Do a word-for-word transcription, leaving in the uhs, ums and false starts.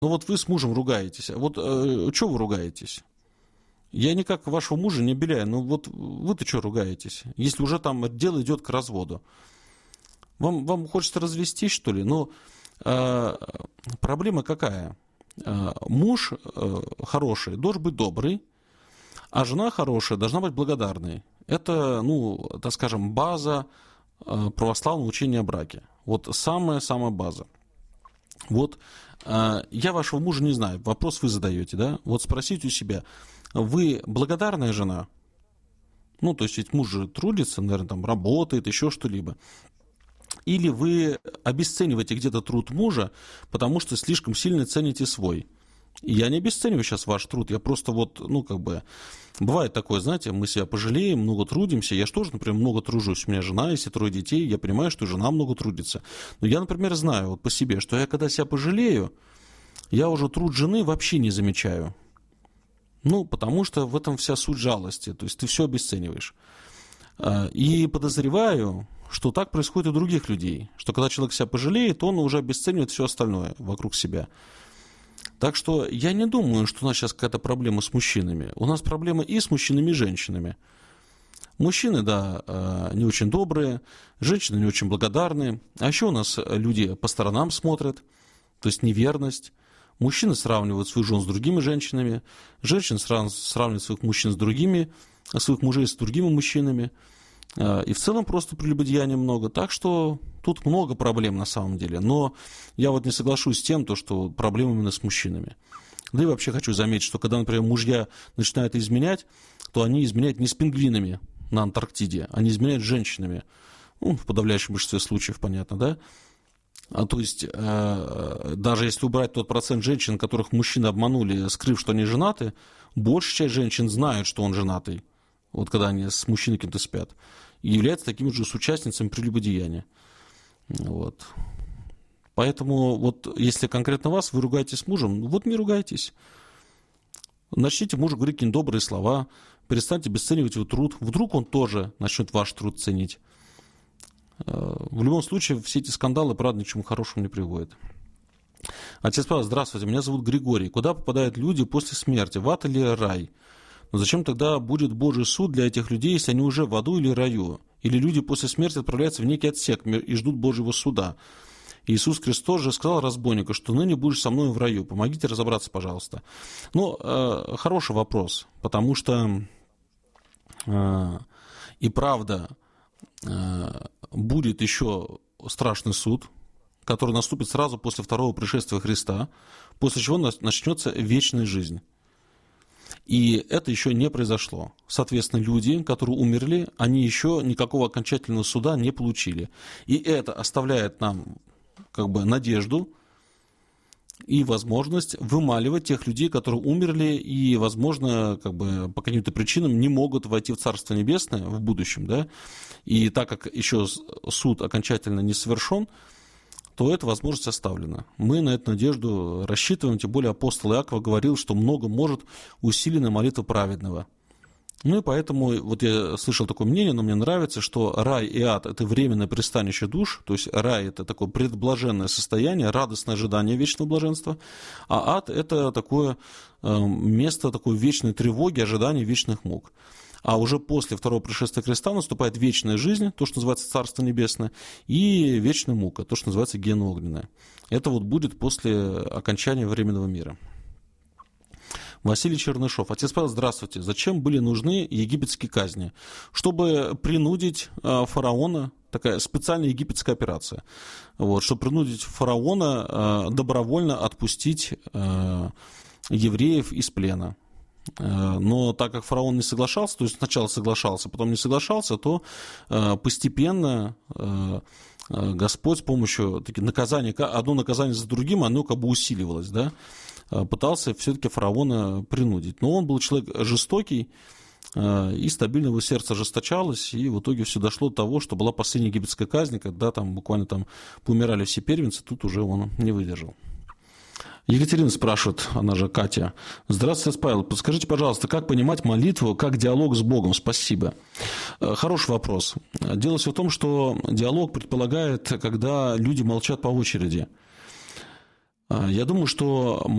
Ну вот вы с мужем ругаетесь. Вот э, что вы ругаетесь? Я никак вашего мужа не обеляю, но вот вы-то что ругаетесь? Если уже там дело идет к разводу. Вам, вам хочется развестись, что ли? Но э, проблема какая? Э, муж э, хороший должен быть добрый, а жена хорошая должна быть благодарной. Это, ну, так скажем, база э, православного учения о браке. Вот самая-самая база. Вот э, я вашего мужа не знаю, вопрос вы задаете, да? Вот спросите у себя, вы благодарная жена? Ну, то есть ведь муж же трудится, наверное, там работает, еще что-либо. Или вы обесцениваете где-то труд мужа, потому что слишком сильно цените свой. И я не обесцениваю сейчас ваш труд, я просто вот, ну, как бы, бывает такое, знаете, мы себя пожалеем, много трудимся, я же тоже, например, много тружусь, у меня жена, если трое детей, я понимаю, что жена много трудится. Но я, например, знаю вот по себе, что я когда себя пожалею, я уже труд жены вообще не замечаю. Ну, потому что в этом вся суть жалости, то есть ты все обесцениваешь. И подозреваю, что так происходит и у других людей, что когда человек себя пожалеет, он уже обесценивает все остальное вокруг себя. Так что я не думаю, что у нас сейчас какая-то проблема с мужчинами. У нас проблема и с мужчинами, и с женщинами. Мужчины, да, не очень добрые, женщины не очень благодарные. А еще у нас люди по сторонам смотрят, то есть неверность. Мужчины сравнивают своих жен с другими женщинами, женщины сравнивают своих мужчин с другими, своих мужей с другими мужчинами. И в целом просто прелюбодеяния много. Так что тут много проблем на самом деле. Но я вот не соглашусь с тем, что проблема именно с мужчинами. Да и вообще хочу заметить, что когда, например, мужья начинают изменять, то они изменяют не с пингвинами на Антарктиде, они изменяют с женщинами. Ну, в подавляющем большинстве случаев, понятно, да? А то есть, э, даже если убрать тот процент женщин, которых мужчины обманули, скрыв, что они женаты, большая часть женщин знают, что он женатый. Вот когда они с мужчиной кем-то спят, и являются такими же соучастницами прелюбодеяния. Вот. Поэтому вот если конкретно вас, вы ругаетесь с мужем, вот не ругайтесь. Начните мужу говорить какие-нибудь добрые слова, перестаньте обесценивать его труд. Вдруг он тоже начнет ваш труд ценить. В любом случае, все эти скандалы, правда, ни к чему хорошему не приводят. Отец Павел, здравствуйте, меня зовут Григорий. Куда попадают люди после смерти, в ад или рай? Но зачем тогда будет Божий суд для этих людей, если они уже в аду или раю? Или люди после смерти отправляются в некий отсек и ждут Божьего суда? Иисус Христос же сказал разбойнику, что ныне будешь со мной в раю. Помогите разобраться, пожалуйста. Ну, э, хороший вопрос, потому что э, и правда э, будет еще страшный суд, который наступит сразу после второго пришествия Христа, после чего начнется вечная жизнь. И это еще не произошло. Соответственно, люди, которые умерли, они еще никакого окончательного суда не получили. И это оставляет нам как бы надежду и возможность вымаливать тех людей, которые умерли и, возможно, как бы по каким-то причинам не могут войти в Царство Небесное в будущем. Да? И так как еще суд окончательно не совершен, то эта возможность оставлена. Мы на эту надежду рассчитываем, тем более апостол Иаков говорил, что много может усиленная молитва праведного. Ну и поэтому, вот я слышал такое мнение, но мне нравится, что рай и ад – это временное пристанище душ, то есть рай – это такое предблаженное состояние, радостное ожидание вечного блаженства, а ад – это такое место такой вечной тревоги, ожидания вечных мук. А уже после второго пришествия Христа наступает вечная жизнь, то, что называется Царство Небесное, и вечная мука, то, что называется гиенна огненная. Это вот будет после окончания временного мира. Василий Чернышов. Отец Павел, здравствуйте. Зачем были нужны египетские казни? Чтобы принудить фараона, такая специальная египетская операция, вот, чтобы принудить фараона добровольно отпустить евреев из плена. Но так как фараон не соглашался, то есть сначала соглашался, потом не соглашался, то постепенно Господь с помощью таких наказаний, одно наказание за другим, оно как бы усиливалось, да, пытался все-таки фараона принудить. Но он был человек жестокий, и стабильно его сердце ожесточалось, и в итоге все дошло до того, что была последняя египетская казнь, когда там буквально там поумирали все первенцы, тут уже он не выдержал. Екатерина спрашивает, она же Катя. Здравствуйте, Павел. Подскажите, пожалуйста, как понимать молитву как диалог с Богом? Спасибо. Хороший вопрос. Дело все в том, что диалог предполагает, когда люди молчат по очереди. Я думаю, что